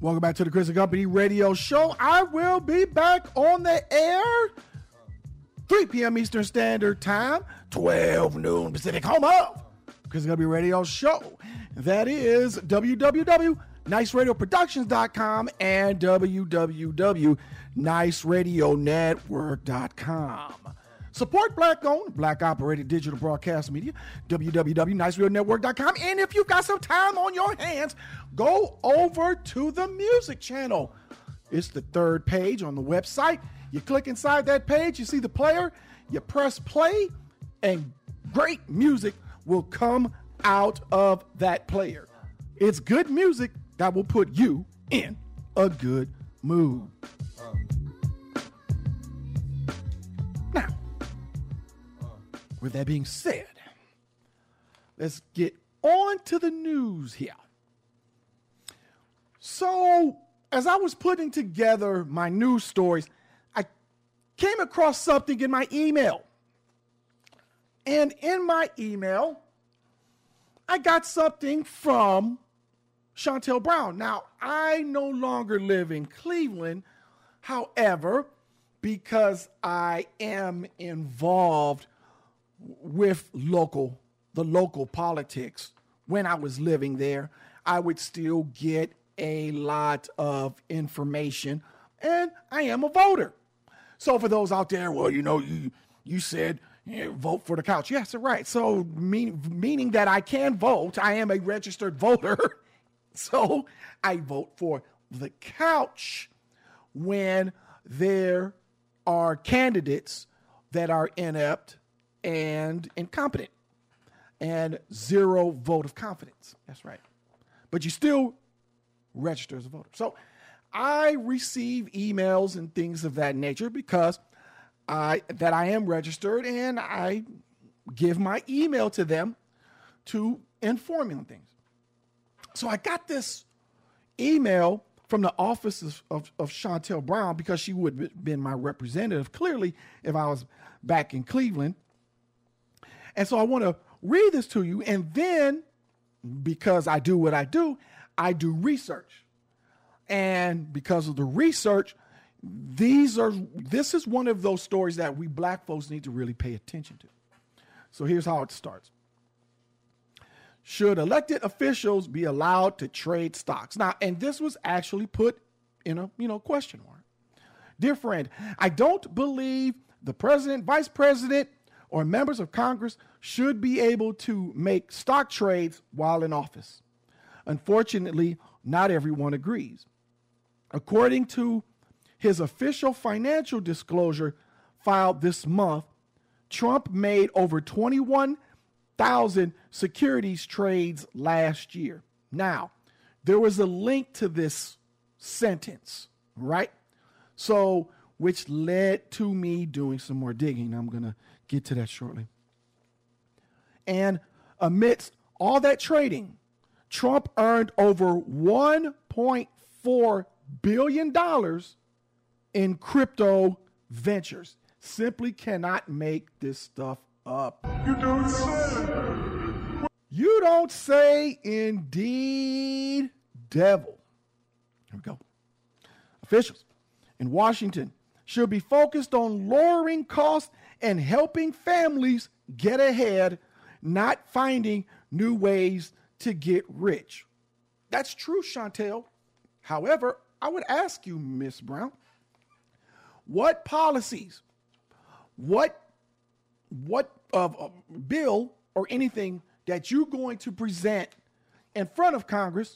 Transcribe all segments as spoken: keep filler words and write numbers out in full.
Welcome back to the Chris and Company Radio Show. I will be back on the air three p.m. Eastern Standard Time, twelve noon Pacific, home of Chris and Company Radio Show. That is w w w dot nice radio productions dot com and w w w dot nice radio network dot com. Support black-owned, black-operated digital broadcast media, w w w dot nice radio network dot com. And if you've got some time on your hands, go over to the music channel. It's the third page on the website. You click inside that page, you see the player, you press play, and great music will come out of that player. It's good music that will put you in a good mood. Now, with that being said, let's get on to the news here. So, as I was putting together my news stories, I came across something in my email. And in my email, I got something from Shontel Brown. Now, I no longer live in Cleveland. However, because I am involved with local, the local politics, when I was living there, I would still get a lot of information, and I am a voter. So for those out there, well, you know, you you said, yeah, vote for the couch. Yes, right. So mean, meaning that I can vote, I am a registered voter. So I vote for the couch when there are candidates that are inept and incompetent and zero vote of confidence. That's right. But you still register as a voter. So I receive emails and things of that nature because I that I am registered, and I give my email to them to inform me on things. So I got this email from the office of, of, of Shontel Brown because she would have been my representative, clearly, if I was back in Cleveland. And so I want to read this to you. And then, because I do what I do, I do research. And because of the research, these are this is one of those stories that we black folks need to really pay attention to. So here's how it starts. Should elected officials be allowed to trade stocks? Now, and this was actually put in a, you know, question mark. Dear friend, I don't believe the president, vice president, or members of Congress should be able to make stock trades while in office. Unfortunately, not everyone agrees. According to his official financial disclosure filed this month, Trump made over twenty-one thousand securities trades last year. Now, there was a link to this sentence, right? So, which led to me doing some more digging. I'm going to get to that shortly. And amidst all that trading, Trump earned over one point four billion dollars in crypto ventures. Simply cannot make this stuff up. You don't say. You don't say, indeed, devil. Here we go. Officials in Washington should be focused on lowering costs and helping families get ahead, not finding new ways to get rich. That's true, Shontel. However, I would ask you, Miss Brown, what policies, what what uh, uh, bill or anything that you're going to present in front of Congress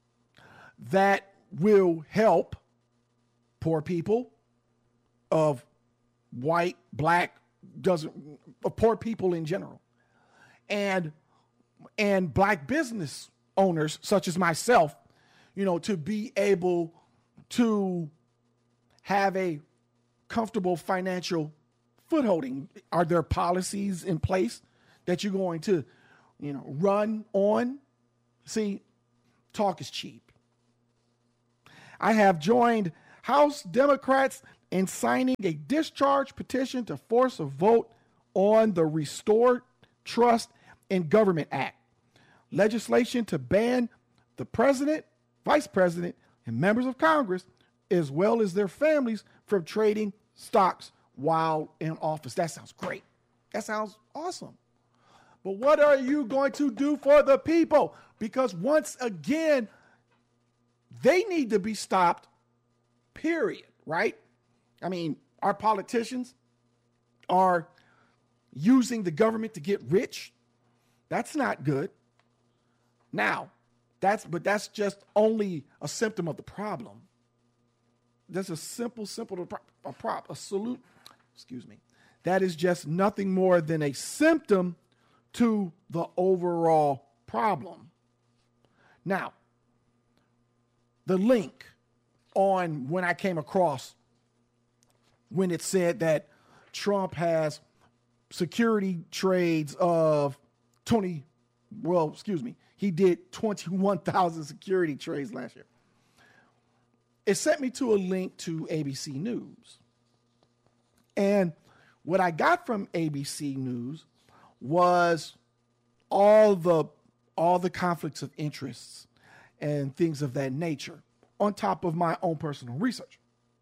that will help poor people of white, black, doesn't of poor people in general, and and black business owners such as myself, you know, to be able to have a comfortable financial footholding. Are there policies in place that you're going to, you know, run on? See, talk is cheap. I have joined House Democrats in signing a discharge petition to force a vote on the Restore Trust in Government Act, legislation to ban the president, vice president, and members of Congress, as well as their families, from trading stocks while in office. That sounds great. That sounds awesome. But what are you going to do for the people? Because once again, they need to be stopped, period, right? I mean, our politicians are using the government to get rich. That's not good. Now, that's but that's just only a symptom of the problem. That's a simple, simple a prop, a salute. Excuse me. That is just nothing more than a symptom to the overall problem. Now, the link on when I came across when it said that Trump has security trades of twenty, well, excuse me, he did twenty-one thousand security trades last year. It sent me to a link to A B C News. And what I got from A B C News was all the all the conflicts of interests and things of that nature on top of my own personal research.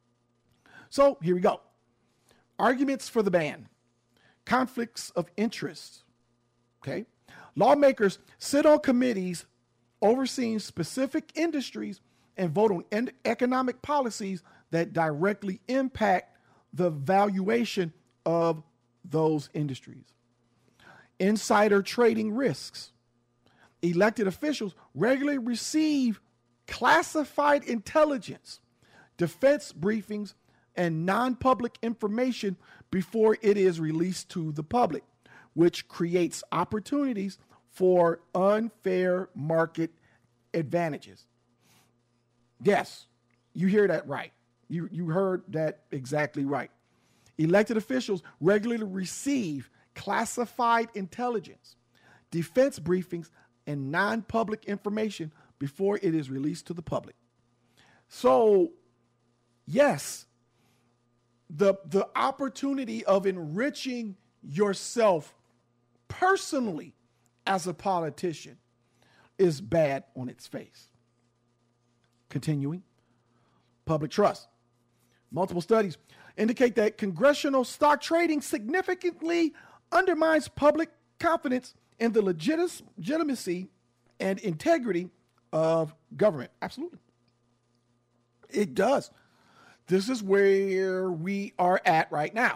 So here we go. Arguments for the ban. Conflicts of interest. Okay. Lawmakers sit on committees overseeing specific industries and vote on en- economic policies that directly impact the valuation of those industries. Insider trading risks. Elected officials regularly receive classified intelligence, defense briefings, and non-public information before it is released to the public, which creates opportunities for unfair market advantages. Yes, you hear that right. You, you heard that exactly right. Elected officials regularly receive classified intelligence, defense briefings, and non-public information before it is released to the public. So, yes, the, the opportunity of enriching yourself personally as a politician is bad on its face. Continuing, public trust. Multiple studies indicate that congressional stock trading significantly undermines public confidence in the legit- legitimacy and integrity of government. Absolutely. It does. This is where we are at right now.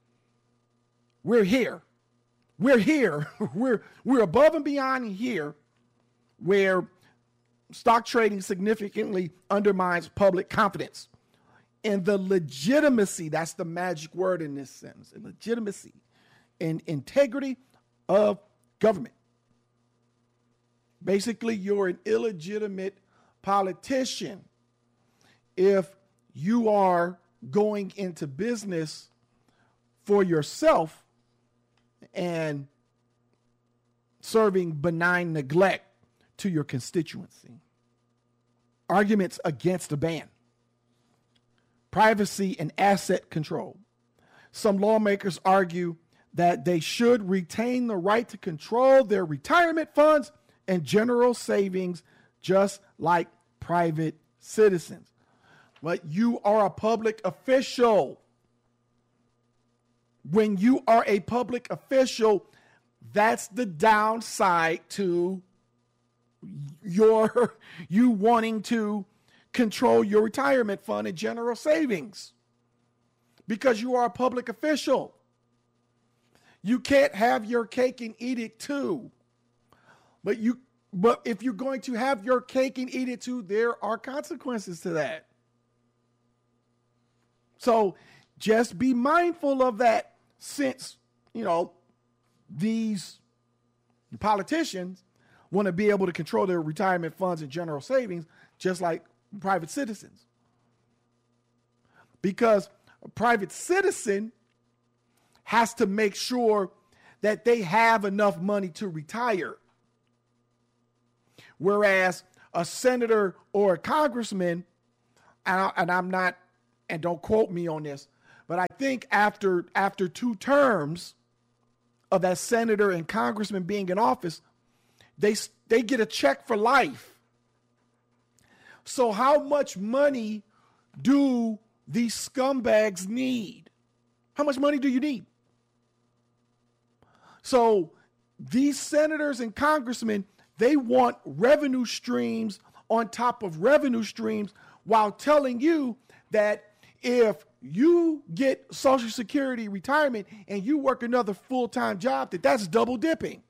We're here. We're here. we're, we're above and beyond here where stock trading significantly undermines public confidence in the legitimacy. That's the magic word in this sentence. Legitimacy and integrity of government. Basically, you're an illegitimate politician if you are going into business for yourself and serving benign neglect to your constituency. Arguments against the ban. Privacy and asset control. Some lawmakers argue that they should retain the right to control their retirement funds and general savings just like private citizens. But you are a public official. When you are a public official, that's the downside to your you wanting to control your retirement fund and general savings. Because you are a public official. You can't have your cake and eat it too. But you but if you're going to have your cake and eat it too, there are consequences to that. So just be mindful of that, since, you know, these politicians want to be able to control their retirement funds and general savings just like private citizens. Because a private citizen has to make sure that they have enough money to retire. Whereas a senator or a congressman, and, I, and I'm not, and don't quote me on this, but I think after after two terms of that senator and congressman being in office, they they get a check for life. So how much money do these scumbags need? How much money do you need? So these senators and congressmen, they want revenue streams on top of revenue streams while telling you that if you get Social Security retirement and you work another full-time job, that that's double dipping.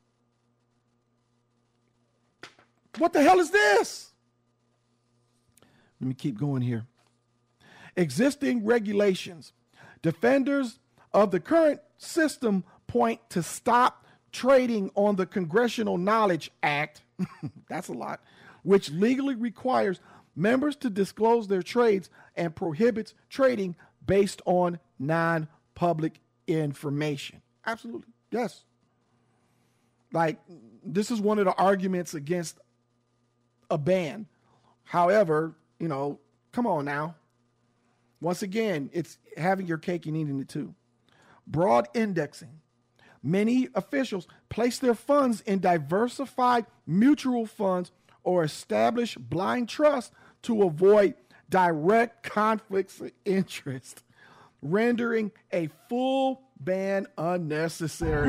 What the hell is this? Let me keep going here. Existing regulations. Defenders of the current system point to stop trading on the Congressional Knowledge Act. That's a lot, which legally requires members to disclose their trades and prohibits trading based on non-public information. Absolutely. Yes. Like, this is one of the arguments against a ban. However, you know, come on now. Once again, it's having your cake and eating it too. Broad indexing. Many officials place their funds in diversified mutual funds or establish blind trust to avoid direct conflicts of interest, rendering a full ban unnecessary.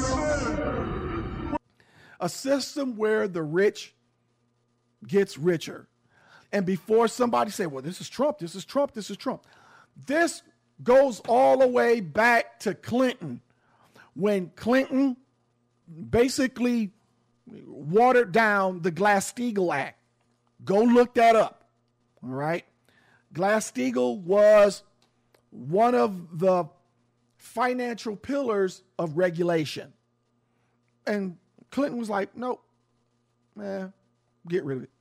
A system where the rich gets richer. And before somebody say, well, this is Trump, this is Trump, this is Trump. This goes all the way back to Clinton, when Clinton basically watered down the Glass-Steagall Act. Go look that up. All right. Glass-Steagall was one of the financial pillars of regulation. And Clinton was like, nope, man, get rid of it.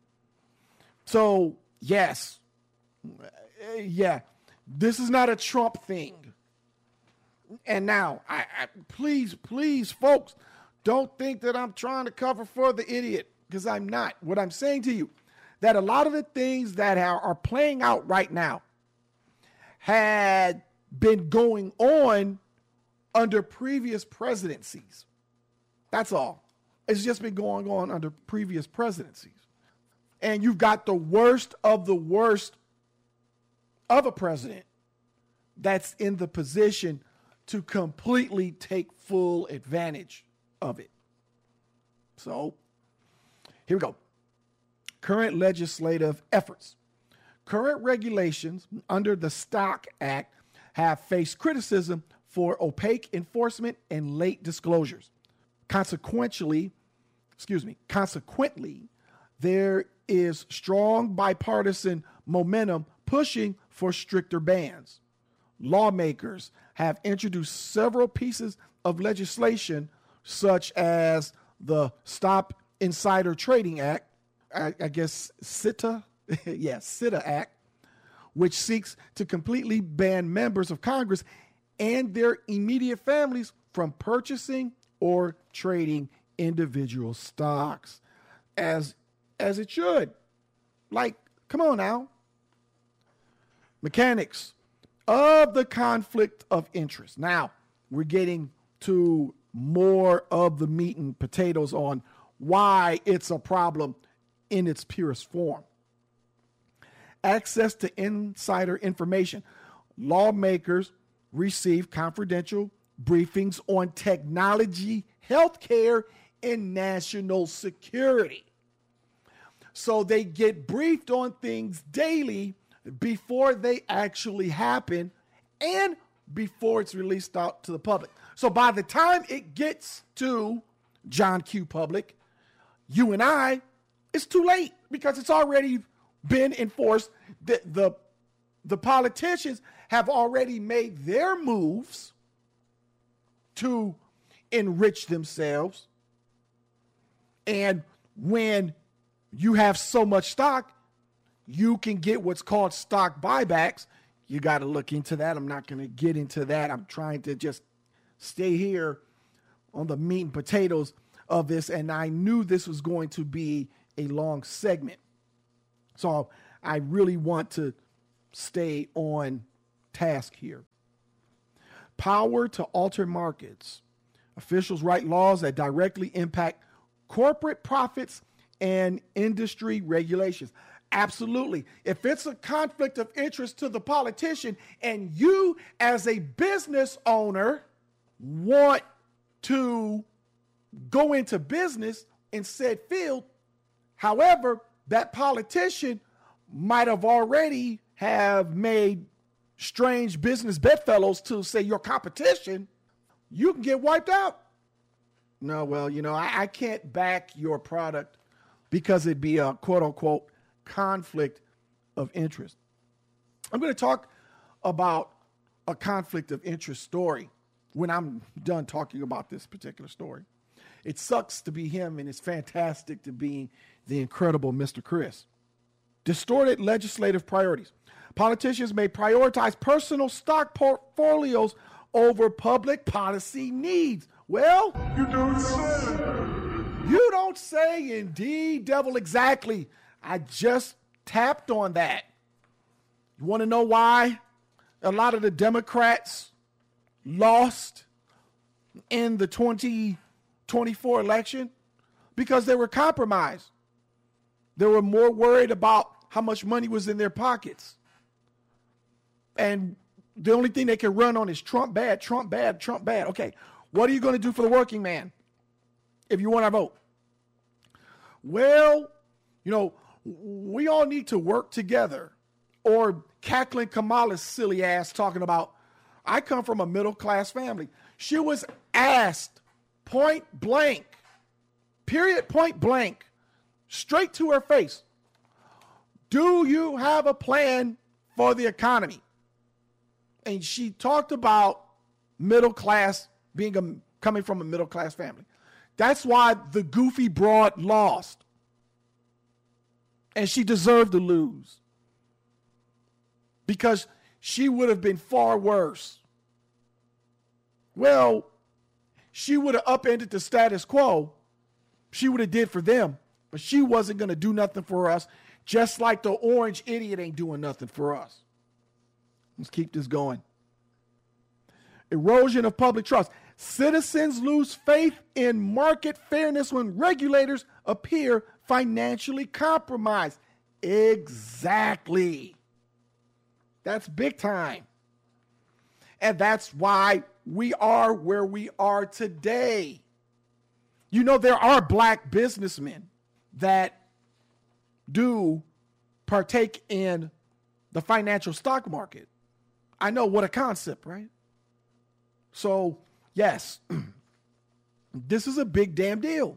So, yes, yeah, this is not a Trump thing. And now, I, I please, please, folks, don't think that I'm trying to cover for the idiot, because I'm not. What I'm saying to you, that a lot of the things that are, are playing out right now had been going on under previous presidencies. That's all. It's just been going on under previous presidencies. And you've got the worst of the worst of a president that's in the position to completely take full advantage of it. So, here we go. Current legislative efforts. Current regulations under the Stock Act have faced criticism for opaque enforcement and late disclosures. Consequently, excuse me, consequently, there is strong bipartisan momentum pushing for stricter bans. Lawmakers have introduced several pieces of legislation, such as the Stop Insider Trading Act, I, I guess SITA, yeah, SITA Act, which seeks to completely ban members of Congress and their immediate families from purchasing or trading individual stocks, as as it should. Like, come on now. Mechanics of the conflict of interest. Now, we're getting to more of the meat and potatoes on why it's a problem in its purest form. Access to insider information. Lawmakers receive confidential briefings on technology, healthcare, and national security. So they get briefed on things daily before they actually happen and before it's released out to the public. So by the time it gets to John Q. Public, you and I, it's too late because it's already been enforced. The, the, the politicians have already made their moves to enrich themselves. And when you have so much stock, you can get what's called stock buybacks. You got to look into that. I'm not going to get into that. I'm trying to just stay here on the meat and potatoes of this. And I knew this was going to be a long segment. So I really want to stay on task here. Power to alter markets. Officials write laws that directly impact corporate profits and industry regulations. Absolutely. If it's a conflict of interest to the politician and you as a business owner want to go into business in said field, however, that politician might have already have made strange business bedfellows to say your competition, you can get wiped out. No, well, you know, I, I can't back your product because it'd be a quote unquote conflict of interest. I'm going to talk about a conflict of interest story when I'm done talking about this particular story. It sucks to be him, and it's fantastic to be the incredible Mister Chris. Distorted legislative priorities. Politicians may prioritize personal stock portfolios over public policy needs. Well, you don't say. You don't say, indeed, devil, exactly. I just tapped on that. You want to know why a lot of the Democrats lost in the twenty twenty-four election? Because they were compromised. They were more worried about how much money was in their pockets. And the only thing they can run on is Trump bad, Trump bad, Trump bad. Okay, what are you going to do for the working man if you want to vote? Well, you know, we all need to work together. Or cackling Kamala's silly ass talking about, I come from a middle class family. She was asked point blank, period, point blank, straight to her face, do you have a plan for the economy? And she talked about middle class, being a, coming from a middle class family. That's why the goofy broad lost. And she deserved to lose. Because she would have been far worse. Well, she would have upended the status quo. She would have did for them. But she wasn't going to do nothing for us. Just like the orange idiot ain't doing nothing for us. Let's keep this going. Erosion of public trust. Citizens lose faith in market fairness when regulators appear financially compromised. Exactly. That's big time. And that's why we are where we are today. You know, there are black businessmen that do partake in the financial stock market. I know, what a concept, right? So, yes, this is a big damn deal.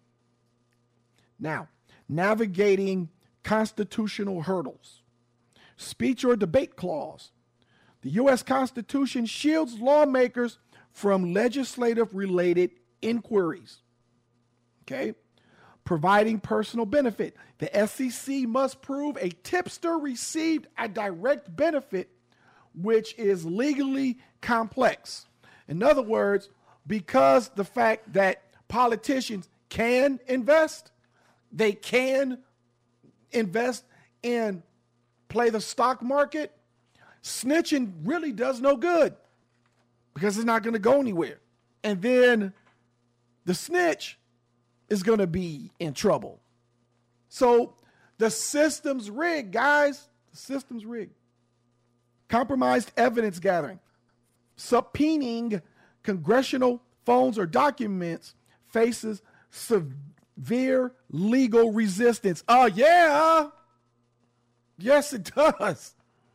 Now, navigating constitutional hurdles. Speech or debate clause. The U S Constitution shields lawmakers from legislative-related inquiries. Okay? Providing personal benefit. The S E C must prove a tipster received a direct benefit, which is legally complex. In other words, because the fact that politicians can invest, they can invest in play the stock market, snitching really does no good because it's not going to go anywhere. And then the snitch is going to be in trouble. So the system's rigged, guys. The system's rigged. Compromised evidence gathering. Subpoenaing congressional phones or documents faces severe legal resistance. Oh, yeah. Yes, it does.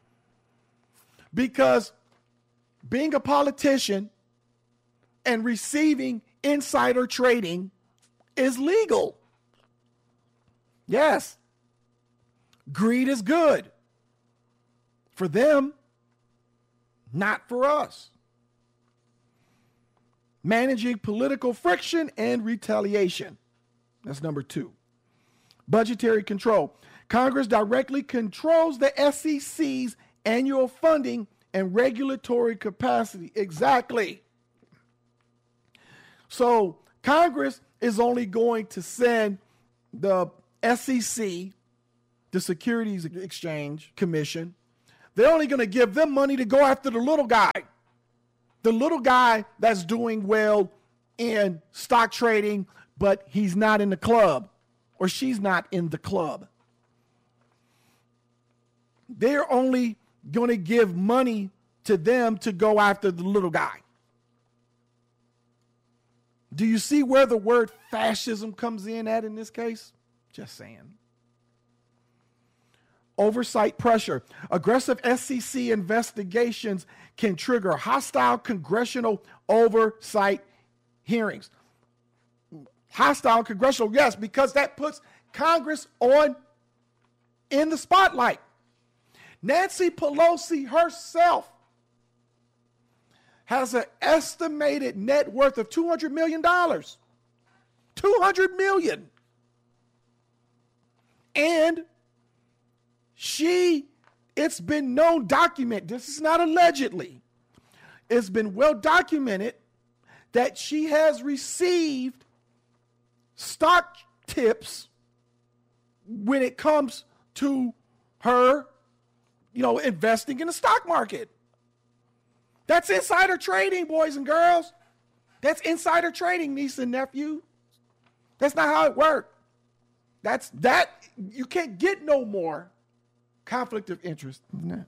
Because being a politician and receiving insider trading is legal. Yes. Greed is good. For them, not for us. Managing political friction and retaliation. That's number two. Budgetary control. Congress directly controls the S E C's annual funding and regulatory capacity. Exactly. So Congress is only going to send the S E C, the Securities Exchange Commission, they're only going to give them money to go after the little guy. The little guy that's doing well in stock trading, but he's not in the club or she's not in the club. They're only going to give money to them to go after the little guy. Do you see where the word fascism comes in at in this case? Just saying. Oversight pressure. Aggressive S E C investigations can trigger hostile congressional oversight hearings. Hostile congressional, yes, because that puts Congress on in the spotlight. Nancy Pelosi herself has an estimated net worth of two hundred million dollars. two hundred million dollars. And she, it's been known, documented, this is not allegedly, it's been well documented that she has received stock tips when it comes to her, you know, investing in the stock market. That's insider trading, boys and girls. That's insider trading, niece and nephew. That's not how it works. That's that. You can't get no more conflict of interest than that.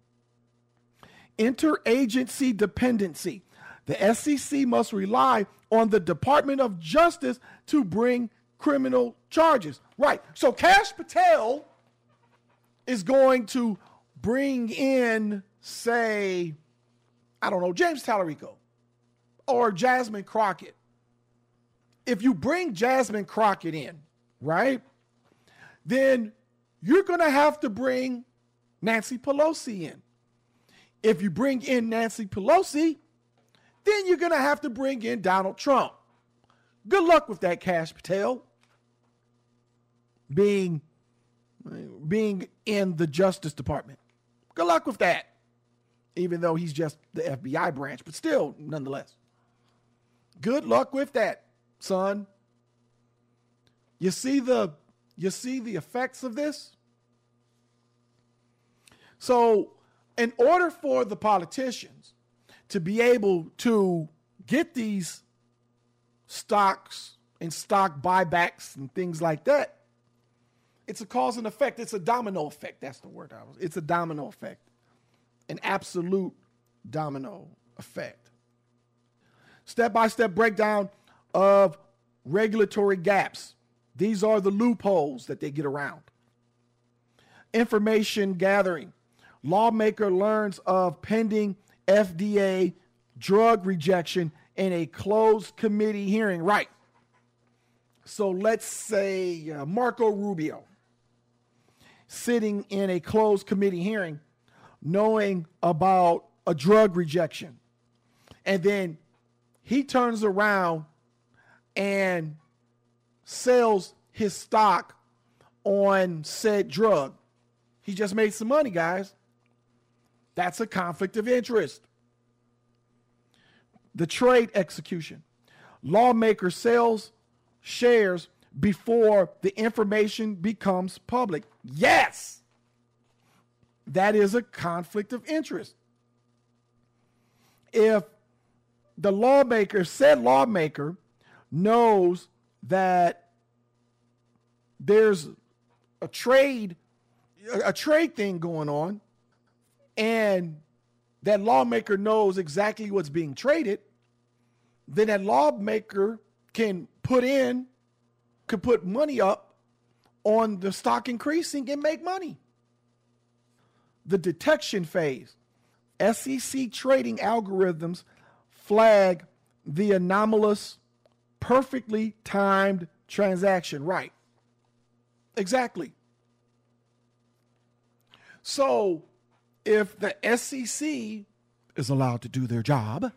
Interagency dependency. The S E C must rely on the Department of Justice to bring criminal charges. Right. So Kash Patel is going to bring in, say, I don't know, James Tallarico or Jasmine Crockett. If you bring Jasmine Crockett in, right, then you're going to have to bring Nancy Pelosi in. If you bring in Nancy Pelosi, then you're going to have to bring in Donald Trump. Good luck with that, Kash Patel, being, being in the Justice Department. Good luck with that, even though he's just the F B I branch, but still, nonetheless. Good luck with that, son. You see the, you see the effects of this? So, in order for the politicians to be able to get these stocks and stock buybacks and things like that, it's a cause and effect. It's a domino effect. That's the word I was. It's a domino effect, an absolute domino effect. Step-by-step breakdown of regulatory gaps. These are the loopholes that they get around. Information gathering. Lawmaker learns of pending F D A drug rejection in a closed committee hearing. Right. So let's say uh, Marco Rubio sitting in a closed committee hearing knowing about a drug rejection. And then he turns around and sells his stock on said drug. He just made some money, guys. That's a conflict of interest. The trade execution. Lawmaker sells shares before the information becomes public. Yes, that is a conflict of interest. If the lawmaker, said lawmaker, knows that there's a trade, a trade thing going on, and that lawmaker knows exactly what's being traded, then that lawmaker can put in, could put money up on the stock increasing and make money. The detection phase. S E C trading algorithms flag the anomalous, perfectly timed transaction. Right. Exactly. So if the S E C is allowed to do their job,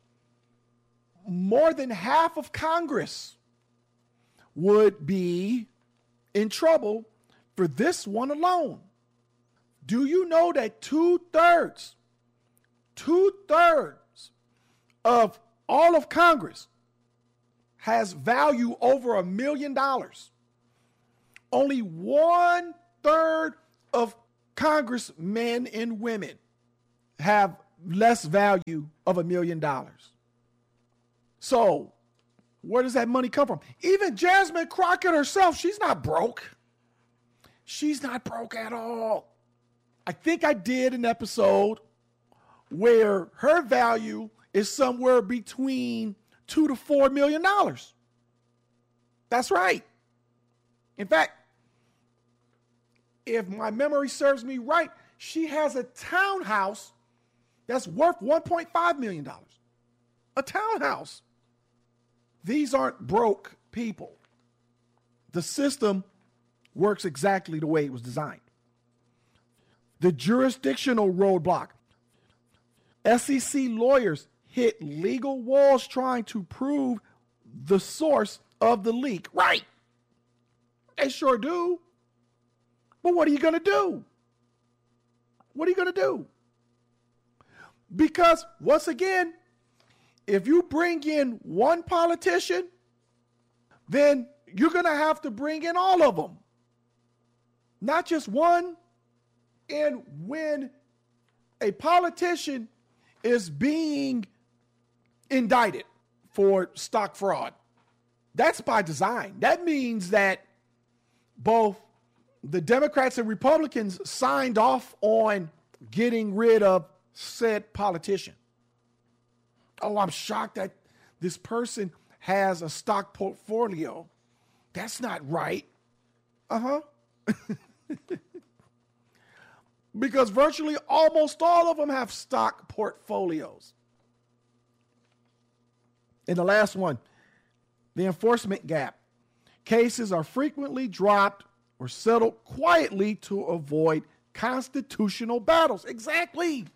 more than half of Congress would be in trouble for this one alone. Do you know that two-thirds, two-thirds of all of Congress has value over a million dollars? Only one-third of congressmen and women have less value of a million dollars. So Where does that money come from? Even Jasmine Crockett herself, she's not broke. She's not broke at all. I think I did an episode where her value is somewhere between two to four million dollars. That's right. In fact, if my memory serves me right, she has a townhouse that's worth one point five million dollars. A townhouse. These aren't broke people. The system works exactly the way it was designed. The jurisdictional roadblock. S E C lawyers hit legal walls trying to prove the source of the leak. Right. They sure do. But what are you going to do? What are you going to do? Because once again, if you bring in one politician, then you're going to have to bring in all of them. Not just one. And when a politician is being indicted for stock fraud, that's by design. That means that both the Democrats and Republicans signed off on getting rid of said politician. Oh, I'm shocked that this person has a stock portfolio. That's not right. Uh-huh. Because virtually almost all of them have stock portfolios. And the last one, the enforcement gap. Cases are frequently dropped or settled quietly to avoid constitutional battles. Exactly.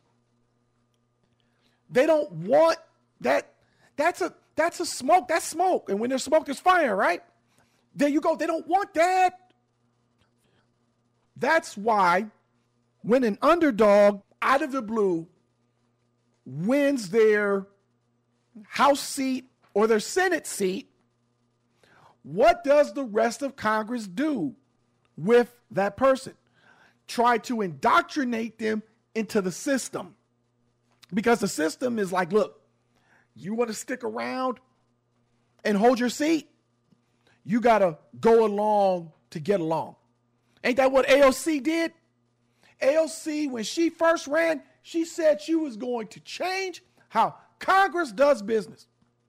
They don't want that. That's a that's a smoke. That's smoke. And when there's smoke, there's fire, right? There you go. They don't want that. That's why when an underdog out of the blue wins their House seat or their Senate seat, what does the rest of Congress do with that person? Try to indoctrinate them into the system. Because the system is like, look, you want to stick around and hold your seat? You got to go along to get along. Ain't that what A O C did? A O C, when she first ran, she said she was going to change how Congress does business.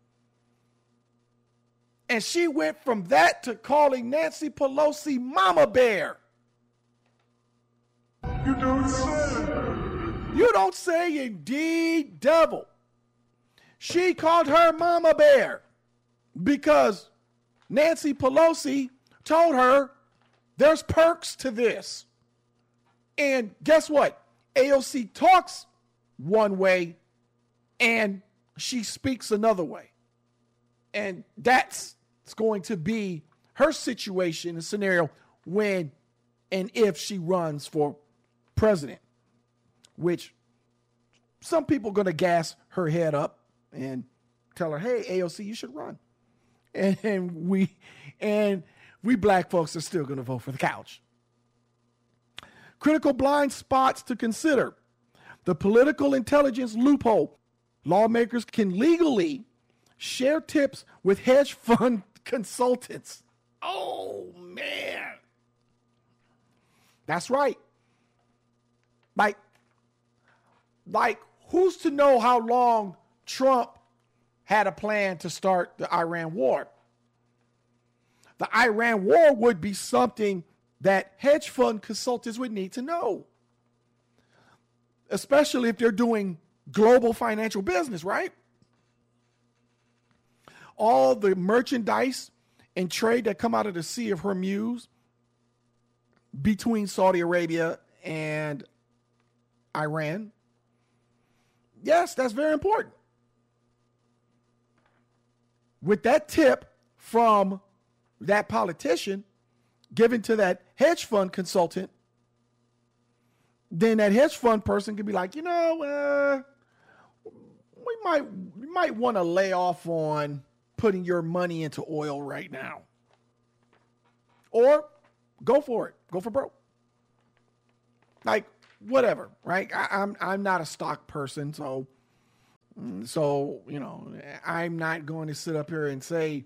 And she went from that to calling Nancy Pelosi Mama Bear. You don't say. You don't say, indeed, devil. She called her Mama Bear because Nancy Pelosi told her there's perks to this. And guess what? A O C talks one way and she speaks another way. And that's going to be her situation and scenario when and if she runs for president, which some people are going to gas her head up and tell her, hey, A O C, you should run. And, and we and we black folks are still going to vote for the couch. Critical blind spots to consider. The political intelligence loophole. Lawmakers can legally share tips with hedge fund consultants. Oh, man. That's right. Like, like, who's to know how long Trump had a plan to start the Iran war? The Iran war would be something that hedge fund consultants would need to know, especially if they're doing global financial business, right? All the merchandise and trade that come out of the Sea of Hormuz between Saudi Arabia and Iran. Yes, that's very important. With that tip from that politician given to that hedge fund consultant, then that hedge fund person can be like, you know, uh, we might we might want to lay off on putting your money into oil right now. Or go for it. Go for broke. Like, whatever, right? I, I'm I'm not a stock person, so So, you know, I'm not going to sit up here and say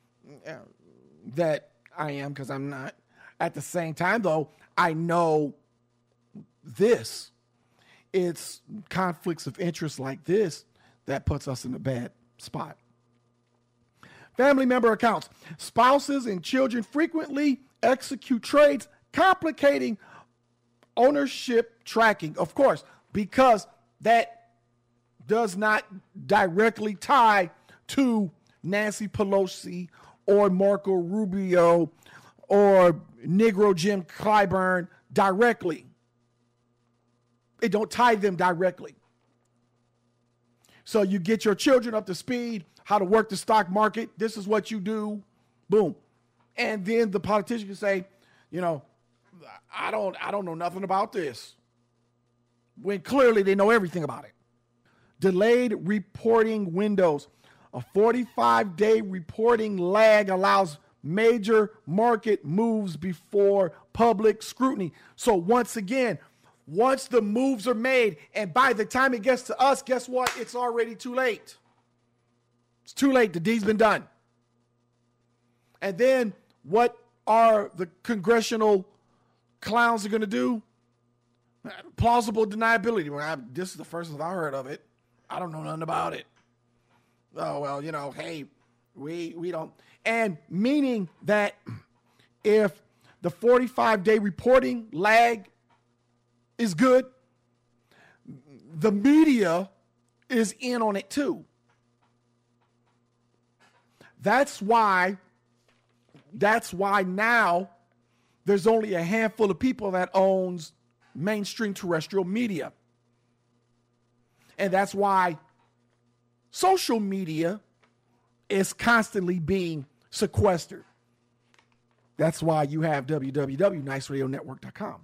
that I am, because I'm not. At the same time, though, I know this. It's conflicts of interest like this that puts us in a bad spot. Family member accounts. Spouses and children frequently execute trades, complicating ownership tracking. Of course, because that does not directly tie to Nancy Pelosi or Marco Rubio or Negro Jim Clyburn directly. It don't tie them directly. So you get your children up to speed, how to work the stock market. This is what you do. Boom. And then the politician can say, you know, I don't, I don't know nothing about this. When clearly they know everything about it. Delayed reporting windows. A forty-five day reporting lag allows major market moves before public scrutiny. So once again, once the moves are made, and by the time it gets to us, guess what? It's already too late. It's too late. The deed's been done. And then what are the congressional clowns are going to do? Plausible deniability. Well, I, this is the first time I heard of it. I don't know nothing about it. Oh, well, you know, hey, we we don't. And meaning that if the forty-five day reporting lag is good, the media is in on it too. That's why, that's why now there's only a handful of people that owns mainstream terrestrial media. And that's why social media is constantly being sequestered. That's why you have w w w dot nice radio network dot com.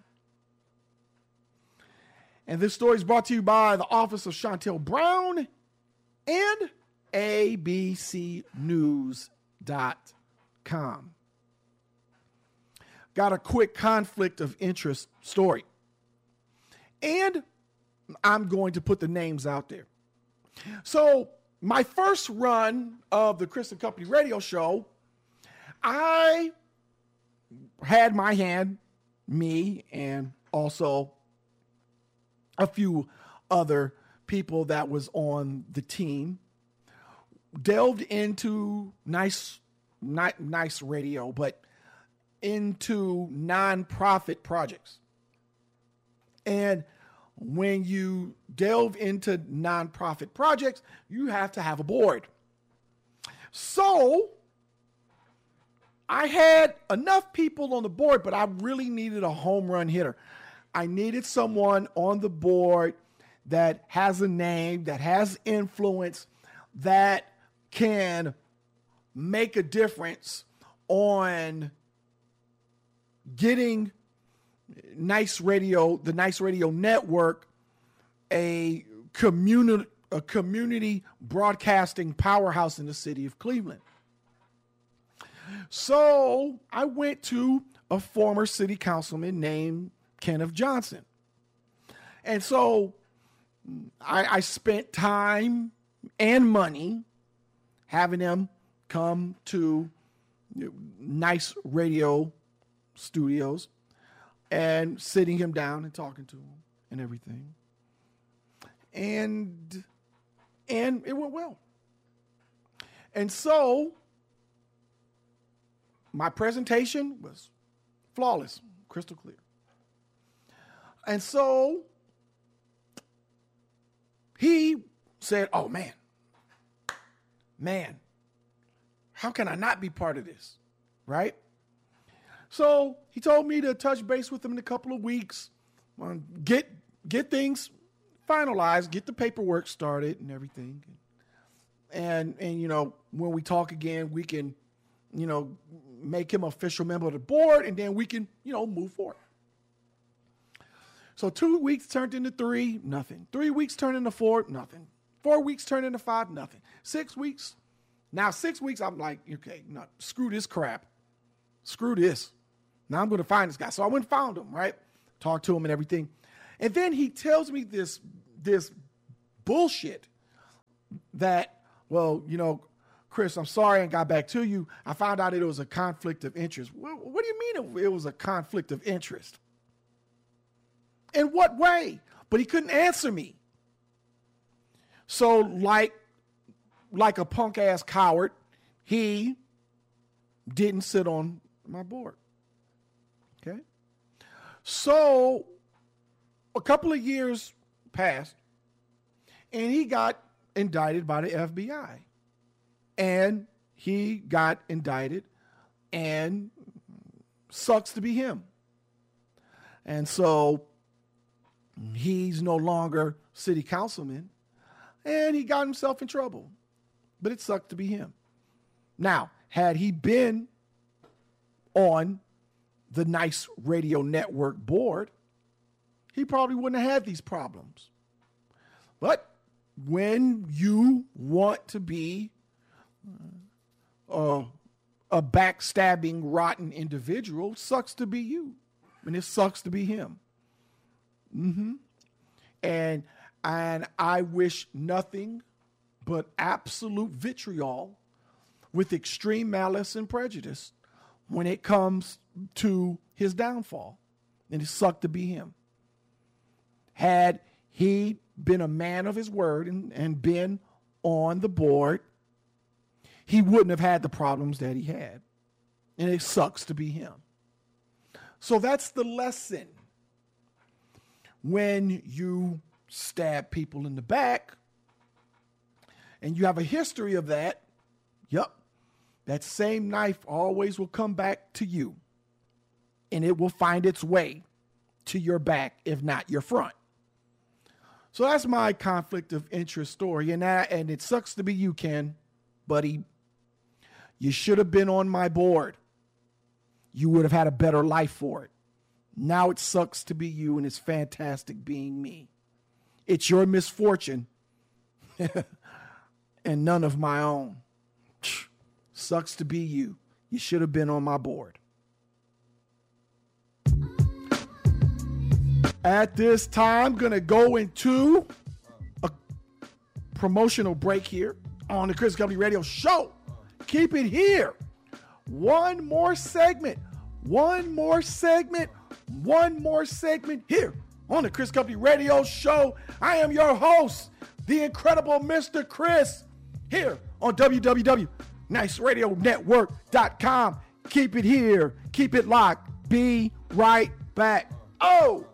And this story is brought to you by the office of Chantel Brown and A B C news dot com. Got a quick conflict of interest story. And I'm going to put the names out there. So my first run of the Chris and Company radio show, I had my hand, me, and also a few other people that was on the team, delved into nice, not nice radio, but into nonprofit projects. And when you delve into nonprofit projects, you have to have a board. So I had enough people on the board, but I really needed a home run hitter. I needed someone on the board that has a name, that has influence, that can make a difference on getting Nice Radio, the Nice Radio Network, a community, a community broadcasting powerhouse in the city of Cleveland. So I went to a former city councilman named Kenneth Johnson. And so I, I spent time and money having him come to Nice Radio Studios and sitting him down and talking to him and everything. And, and it went well. And so my presentation was flawless, crystal clear. And so he said, oh, man, man, how can I not be part of this, right? So he told me to touch base with him in a couple of weeks, um, get get things finalized, get the paperwork started and everything. And, and you know, when we talk again, we can, you know, make him an official member of the board, and then we can, you know, move forward. So two weeks turned into three, nothing. Three weeks turned into four, nothing. Four weeks turned into five, nothing. Six weeks. Now six weeks, I'm like, okay, no, screw this crap. Screw this. Now I'm going to find this guy. So I went and found him, right? Talked to him and everything. And then he tells me this, this bullshit that, well, you know, Chris, I'm sorry I got back to you. I found out it was a conflict of interest. What, what do you mean it was a conflict of interest? In what way? But he couldn't answer me. So like, like a punk ass coward, he didn't sit on my board. Okay. So a couple of years passed and he got indicted by the F B I. And he got indicted and sucks to be him. And so he's no longer city councilman and he got himself in trouble. But it sucked to be him. Now, had he been on the Nice Radio Network board, he probably wouldn't have had these problems. But when you want to be uh, a backstabbing, rotten individual, sucks to be you. And it sucks to be him. Mm-hmm. And, and I wish nothing but absolute vitriol with extreme malice and prejudice when it comes to his downfall. And it sucked to be him. Had he been a man of his word and, and been on the board, he wouldn't have had the problems that he had. And it sucks to be him. So that's the lesson. When you stab people in the back, and you have a history of that, yep, that same knife always will come back to you. And it will find its way to your back, if not your front. So that's my conflict of interest story. And that, and it sucks to be you, Ken, buddy. You should have been on my board. You would have had a better life for it. Now it sucks to be you, and it's fantastic being me. It's your misfortune and none of my own. Sucks to be you. You should have been on my board. At this time, I'm going to go into a promotional break here on the Chris Company Radio Show. Keep it here. One more segment. One more segment. One more segment here on the Chris Company Radio Show. I am your host, the incredible Mister Chris, here on w w w dot nice radio network dot com. Keep it here. Keep it locked. Be right back. Oh!